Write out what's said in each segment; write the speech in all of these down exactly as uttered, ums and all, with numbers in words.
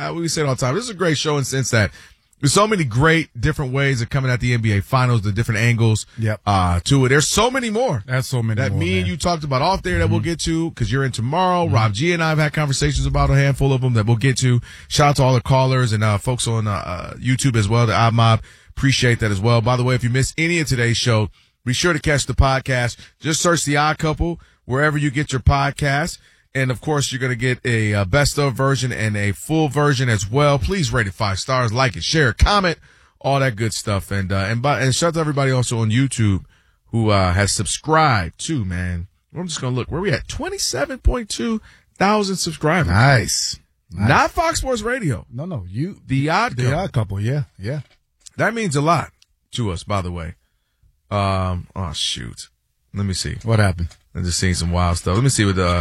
uh, we say it all the time. This is a great show in the sense that there's so many great different ways of coming at the N B A Finals, the different angles yep. uh, to it. There's so many more. That's so many that more, me man. and you talked about off there that mm-hmm. we'll get to because you're in tomorrow. Mm-hmm. Rob G and I have had conversations about a handful of them that we'll get to. Shout out to all the callers and uh, folks on uh, uh, YouTube as well, the iMob. Appreciate that as well. By the way, if you missed any of today's show, be sure to catch the podcast. Just search The Odd Couple wherever you get your podcast. And, of course, you're going to get a uh, best of version and a full version as well. Please rate it five stars, like it, share it, comment, all that good stuff. And uh, and, by, and shout out to everybody also on YouTube who uh, has subscribed too, man. I'm just going to look. Where are we at? twenty-seven point two thousand subscribers. Nice. nice. Not Fox Sports Radio. No, no. you. The Odd Couple. The Odd Couple, yeah, yeah. That means a lot to us, by the way. Um. Oh, shoot. Let me see. What happened? I'm just seeing some wild stuff. Let me see what the,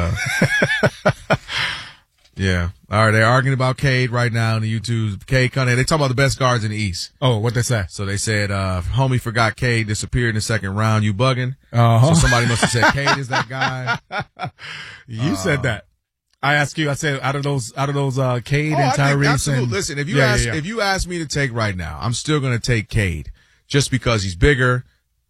uh, yeah. All right. They're arguing about Cade right now on the YouTube. Cade Cunningham. They talk about the best guards in the East. Oh, what they say? So they said, uh, homie forgot Cade disappeared in the second round. You bugging? Uh-huh. So somebody must have said Cade is that guy. You uh, said that. I asked you, I said, out of those, out of those, uh, Cade oh, and Tyrese. And, listen, if you yeah, ask, yeah, yeah. if you ask me to take right now, I'm still going to take Cade just because he's bigger.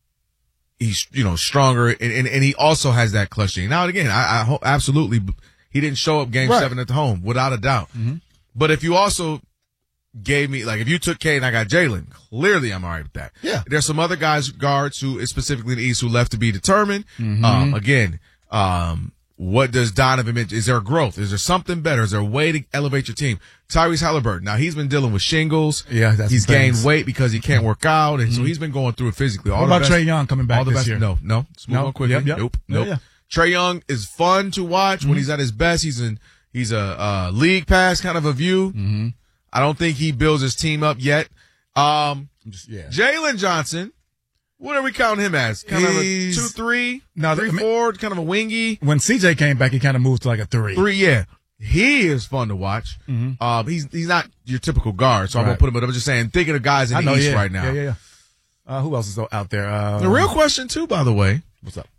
He's, you know, stronger, and, and, and he also has that clutch gene. Now, again, I, I hope absolutely he didn't show up game right. seven at the home, without a doubt. Mm-hmm. But if you also gave me, like, if you took Cade and I got Jalen, clearly I'm all right with that. Yeah. There's some other guys, guards, who, specifically in the East, who left to be determined. Mm-hmm. Um, again, um, what does Donovan mention? Is there a growth? Is there something better? Is there a way to elevate your team? Tyrese Halliburton. Now, he's been dealing with shingles. Yeah, that's He's gained weight because he can't work out, and mm-hmm. so he's been going through it physically. All what the about best, Trae Young coming back all the this best, year? No, no. Let's move no. on quickly. Yep, yep. Nope, yeah, nope. Yeah. Trae Young is fun to watch mm-hmm. when he's at his best. He's in, he's a uh, league pass kind of a view. Mm-hmm. I don't think he builds his team up yet. Um, Just, yeah. Jalen Johnson. What are we counting him as? Kind He's, of a two, three, no, three, I mean, four, kind of a wingy. When C J came back, he kind of moved to like a three. Three, yeah. He is fun to watch. Mm-hmm. Um, he's he's not your typical guard, so right. I won't put him. But I'm just saying, thinking of guys in I the know, East yeah. right now. Yeah, yeah, yeah. Uh, who else is out there? Uh, the real question, too, by the way. What's up?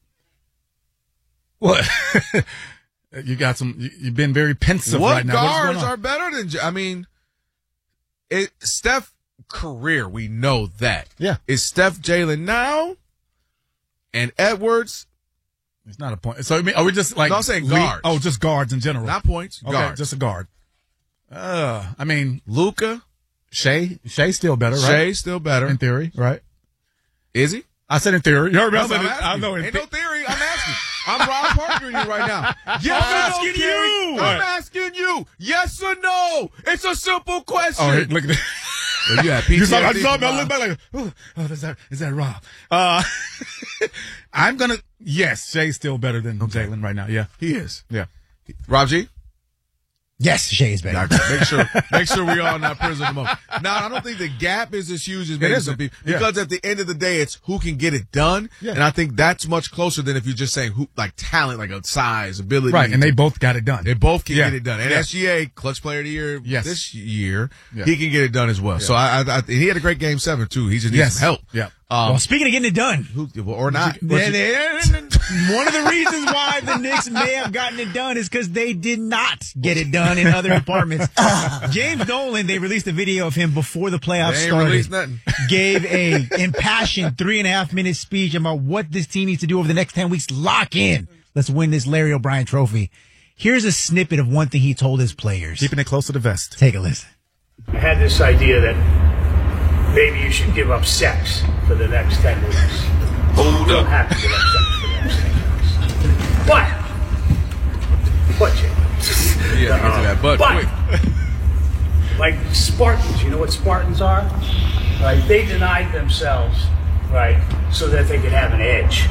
What? you got some. You, you've been very pensive what right now. Guards are better than? I mean, it, Steph career. We know that. Yeah. Is Steph Jalen now? And Edwards. It's not a point. So I mean, are we just like? No, I'm saying guards. Oh, just guards in general. Not points. Okay, guards. just a guard. Uh, I mean, Luka, Shea, Shea's still better, right? Shea's still better in theory, right? Is he? I said in theory. You heard me? I, said I'm it, I know. Ain't no theory. I'm asking. I'm Rob Parkering you right now. Yes I'm or asking no, Terry? you. I'm asking you. Yes or no? It's a simple question. Oh, hey, look at that. Well, you had P T S D. I saw him. I look back like, oh, oh, is that is that Rob? Uh, I'm gonna. Yes, Shea's still better than okay. Jalen right now. Yeah, he is. Yeah, Rob G. Yes, Shea's better. Make sure, make sure we all not prison the most. Now, I don't think the gap is as huge as maybe some people, because yeah. at the end of the day, it's who can get it done, yeah. and I think that's much closer than if you're just saying who, like talent, like a size, ability. Right, and they both got it done. They both can yeah. get it done. And yeah. S G A, Clutch Player of the Year yes. this year, yeah. he can get it done as well. Yeah. So I, I, I, he had a great game seven too. He just needs yes. some help. Yeah. Um, well, speaking of getting it done, who, or not, one of the reasons why the Knicks may have gotten it done is because they did not get it done in other departments. James Dolan, they released a video of him before the playoffs they ain't started. Released nothing. Gave a impassioned three and a half minute speech about what this team needs to do over the next ten weeks. Lock in. Let's win this Larry O'Brien trophy. Here's a snippet of one thing he told his players. Keeping it close to the vest. Take a listen. I had this idea that maybe you should give up sex for the next ten weeks. Hold you up. don't have to give up sex for the next ten weeks. What? What, Jay? Yeah, uh, into that butt but, quick. Like Spartans, you know what Spartans are? Right? They denied themselves, right, so that they could have an edge.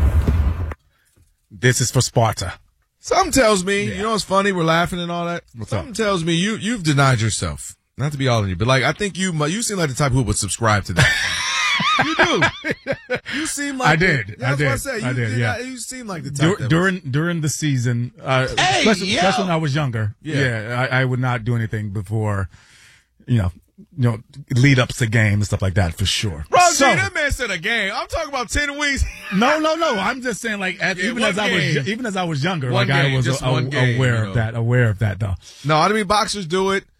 This is for Sparta. Something tells me, yeah. you know what's funny? We're laughing and all that. What's Something up? tells me you, you've denied yourself. Not to be all in you, but like, I think you, you seem like the type who would subscribe to that. You do. You seem like I did. The, that's I did. what I said. You I did. did Yeah. not, you seem like the type Dur- during during the season, uh, hey, especially, yo. especially when I was younger. Yeah, yeah I, I would not do anything before, you know, you know, lead ups to game and stuff like that for sure. Bro, so, G, that man said a game. I'm talking about ten weeks. no, no, no. I'm just saying, like, as, Yeah, even one as I game. was, even as I was younger, One like game, I was just a, one a, game, aware you know. of that, aware of that, though. No, I mean boxers do it.